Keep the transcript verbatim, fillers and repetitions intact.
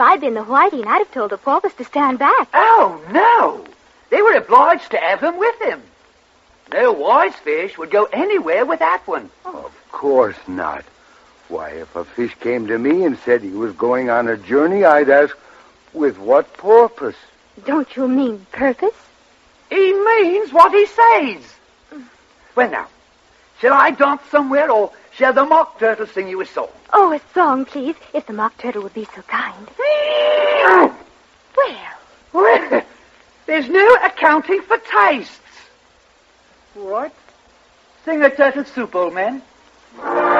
I'd been the whiting, I'd have told the porpoise to stand back. Oh, no. They were obliged to have him with him. No wise fish would go anywhere without one. Oh, of course not. Why, if a fish came to me and said he was going on a journey, I'd ask, with what purpose? Don't you mean purpose? He means what he says. Well, now, shall I dance somewhere, or shall the mock turtle sing you a song? Oh, a song, please, if the mock turtle would be so kind. Well. Well, there's no accounting for tastes. What? Sing a turtle soup, old man.